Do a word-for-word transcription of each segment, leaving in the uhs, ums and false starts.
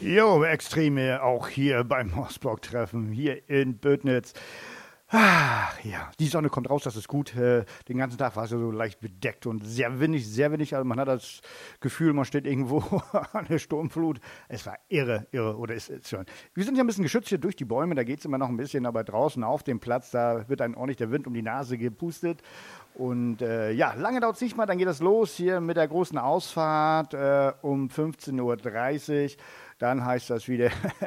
Jo, Extreme, auch hier beim Ostblock-Treffen, hier in Bödnitz. Ah, ja, die Sonne kommt raus, das ist gut. Äh, den ganzen Tag war es ja so leicht bedeckt und sehr windig, sehr windig. Also man hat das Gefühl, man steht irgendwo an der Sturmflut. Es war irre, irre, oder ist es schon. Wir sind ja ein bisschen geschützt hier durch die Bäume, da geht es immer noch ein bisschen, aber draußen auf dem Platz, da wird einem ordentlich der Wind um die Nase gepustet. Und äh, ja, lange dauert es nicht mal, dann geht es los hier mit der großen Ausfahrt äh, um fünfzehn Uhr dreißig. Dann heißt das wieder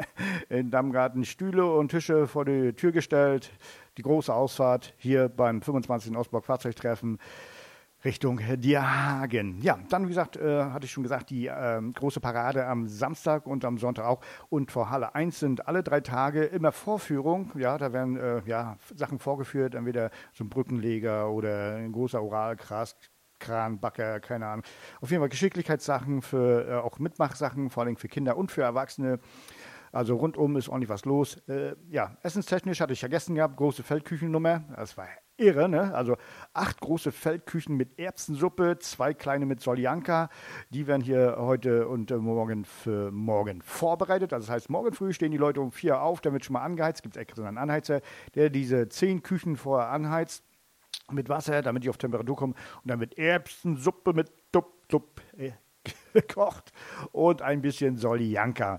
in Dammgarten Stühle und Tische vor die Tür gestellt. Die große Ausfahrt hier beim fünfundzwanzigsten Ostblock-Fahrzeugtreffen Richtung Dierhagen. Ja, dann, wie gesagt, äh, hatte ich schon gesagt, die äh, große Parade am Samstag und am Sonntag auch. Und vor Halle eins sind alle drei Tage immer Vorführung. Ja, da werden äh, ja, Sachen vorgeführt, entweder so ein Brückenleger oder ein großer Oralkras. Kranbacker, keine Ahnung. Auf jeden Fall Geschicklichkeitssachen, für äh, auch Mitmachsachen, vor allem für Kinder und für Erwachsene. Also rundum ist ordentlich was los. Äh, ja, essenstechnisch hatte ich vergessen gehabt, große Feldküchennummer. Das war irre, ne? Also acht große Feldküchen mit Erbsensuppe, zwei kleine mit Soljanka. Die werden hier heute und äh, morgen für morgen vorbereitet. Also das heißt, morgen früh stehen die Leute um vier auf, dann wird schon mal angeheizt. Gibt es extra einen Anheizer, der diese zehn Küchen vorher anheizt mit Wasser, damit die auf Temperatur kommen. Und dann wird Erbsensuppe mit Dupp, Dupp äh, gekocht und ein bisschen Soljanka.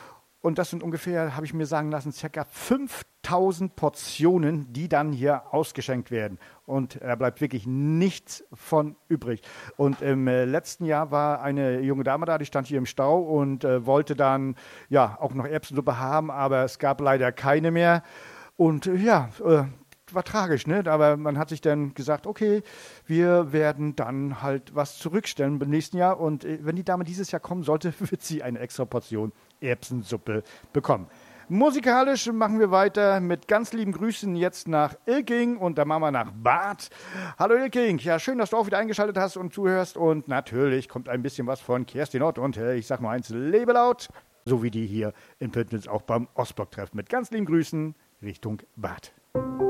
Und das sind ungefähr, habe ich mir sagen lassen, ca. fünftausend Portionen, die dann hier ausgeschenkt werden. Und da bleibt wirklich nichts von übrig. Und im äh, letzten Jahr war eine junge Dame da, die stand hier im Stau und äh, wollte dann ja auch noch Erbsensuppe haben, aber es gab leider keine mehr. Und äh, ja, äh, war tragisch, ne? Aber man hat sich dann gesagt, okay, wir werden dann halt was zurückstellen beim nächsten Jahr. Und äh, wenn die Dame dieses Jahr kommen sollte, wird sie eine extra Portion Erbsensuppe bekommen. Musikalisch machen wir weiter mit ganz lieben Grüßen jetzt nach Ilking und der Mama nach Bad. Hallo Ilking, ja schön, dass du auch wieder eingeschaltet hast und zuhörst. Und natürlich kommt ein bisschen was von Kerstin Ott und äh, ich sag mal eins, lebe laut. So wie die hier in Pödnitz auch beim Ostblock-Treffen. Mit ganz lieben Grüßen Richtung Bad.